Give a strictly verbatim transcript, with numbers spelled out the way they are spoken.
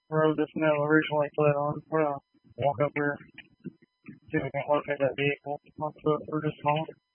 road this snow originally fled on. We're gonna walk up here, see if we can locate that vehicle on foot. We're just hauling.